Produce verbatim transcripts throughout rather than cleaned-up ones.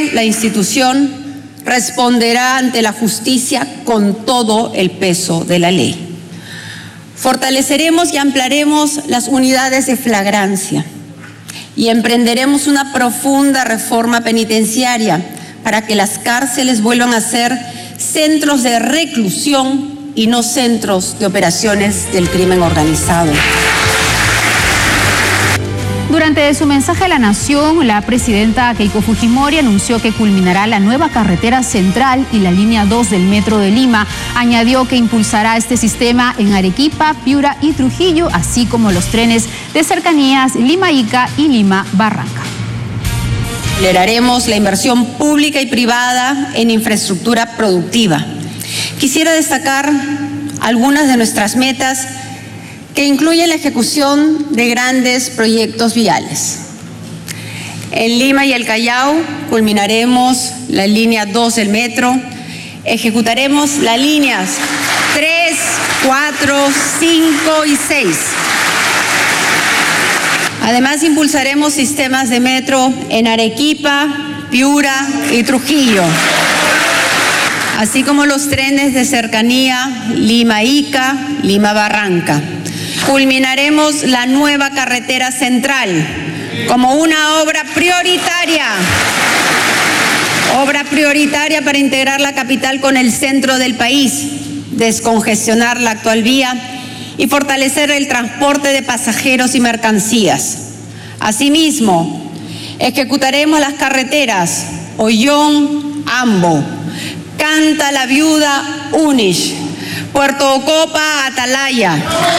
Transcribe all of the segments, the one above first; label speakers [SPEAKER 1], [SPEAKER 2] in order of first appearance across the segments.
[SPEAKER 1] parte, la institución responderá ante la justicia con todo el peso de la ley. Fortaleceremos y ampliaremos las unidades de flagrancia y emprenderemos una profunda reforma penitenciaria para que las cárceles vuelvan a ser centros de reclusión y no centros de operaciones del crimen organizado.
[SPEAKER 2] Durante su mensaje a la Nación, la presidenta Keiko Fujimori anunció que culminará la nueva carretera central y la línea dos del Metro de Lima. Añadió que impulsará este sistema en Arequipa, Piura y Trujillo, así como los trenes de cercanías Lima-Ica y Lima-Barranca.
[SPEAKER 1] Aceleraremos la inversión pública y privada en infraestructura productiva. Quisiera destacar algunas de nuestras metas que incluyen la ejecución de grandes proyectos viales. En Lima y el Callao culminaremos la línea dos del metro, ejecutaremos las líneas tres, cuatro, cinco y seis. Además, impulsaremos sistemas de metro en Arequipa, Piura y Trujillo, así como los trenes de cercanía Lima-Ica, Lima-Barranca. Culminaremos la nueva carretera central como una obra prioritaria, obra prioritaria para integrar la capital con el centro del país, descongestionar la actual vía y fortalecer el transporte de pasajeros y mercancías. Asimismo, ejecutaremos las carreteras Ollón-Ambo, Canta la Viuda Unish, Puerto Ocopa, Atalaya,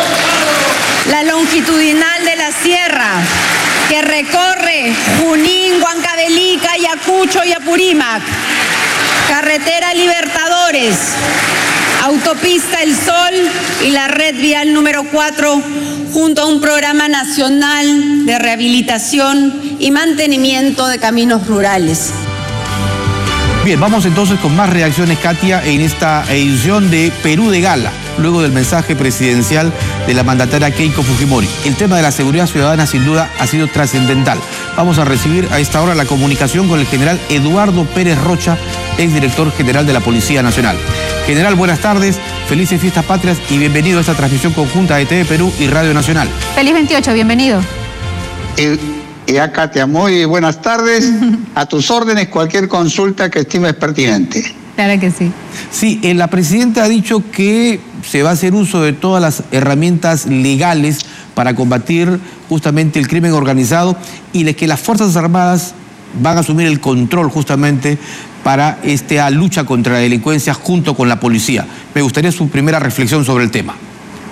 [SPEAKER 1] la longitudinal de la sierra que recorre Junín, Huancavelica, Ayacucho y Apurímac, carretera Libertadores, autopista El Sol y la red vial número cuatro, junto a un programa nacional de rehabilitación y mantenimiento de caminos rurales.
[SPEAKER 3] Bien, vamos entonces con más reacciones, Katia, en esta edición de Perú de Gala, luego del mensaje presidencial de la mandataria Keiko Fujimori. El tema de la seguridad ciudadana sin duda ha sido trascendental. Vamos a recibir a esta hora la comunicación con el general Eduardo Pérez Rocha, exdirector general de la Policía Nacional. General, buenas tardes, felices fiestas patrias y bienvenido a esta transmisión conjunta de T V Perú y Radio Nacional.
[SPEAKER 2] Feliz veintiocho, bienvenido.
[SPEAKER 4] El... Ya, Katia, muy buenas tardes. A tus órdenes, cualquier consulta que estimes pertinente.
[SPEAKER 2] Claro que sí.
[SPEAKER 3] Sí, eh, la presidenta ha dicho que se va a hacer uso de todas las herramientas legales para combatir justamente el crimen organizado y de que las Fuerzas Armadas van a asumir el control justamente para esta lucha contra la delincuencia junto con la policía. Me gustaría su primera reflexión sobre el tema.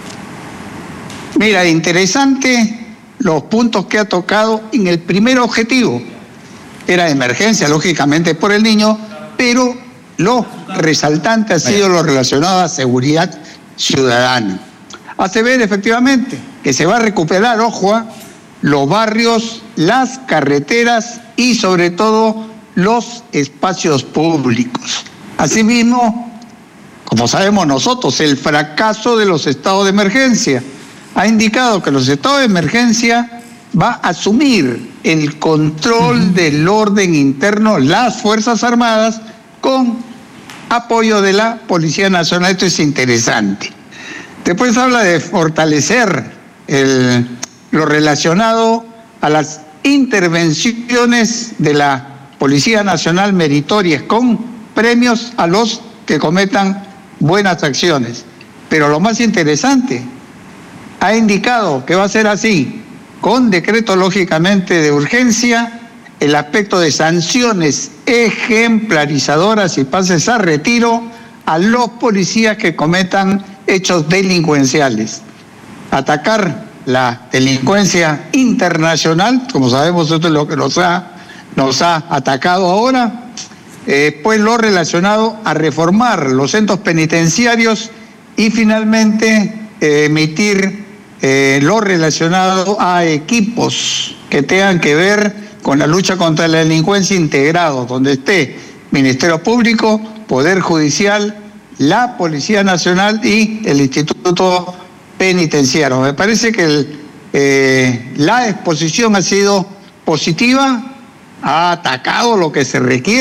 [SPEAKER 4] Mira, interesante los puntos que ha tocado en el primer objetivo. Era de emergencia, lógicamente, por el niño, pero lo resaltante ha sido lo relacionado a seguridad ciudadana. Hace ver, efectivamente, que se va a recuperar, ojo, los barrios, las carreteras y, sobre todo, los espacios públicos. Asimismo, como sabemos nosotros, el fracaso de los estados de emergencia ha indicado que los estados de emergencia va a asumir el control uh-huh. del orden interno, las Fuerzas Armadas, con apoyo de la Policía Nacional. Esto es interesante. Después habla de fortalecer el, lo relacionado a las intervenciones de la Policía Nacional meritorias, con premios a los que cometan buenas acciones. Pero lo más interesante, ha indicado que va a ser así, con decreto lógicamente de urgencia, el aspecto de sanciones ejemplarizadoras y pases a retiro a los policías que cometan hechos delincuenciales. Atacar la delincuencia internacional, como sabemos esto es lo que nos ha, nos ha atacado ahora, eh, pues lo relacionado a reformar los centros penitenciarios y finalmente eh, emitir Eh, lo relacionado a equipos que tengan que ver con la lucha contra la delincuencia integrado, donde esté Ministerio Público, Poder Judicial, la Policía Nacional y el Instituto Penitenciario. Me parece que el, eh, la exposición ha sido positiva, ha atacado lo que se requiere.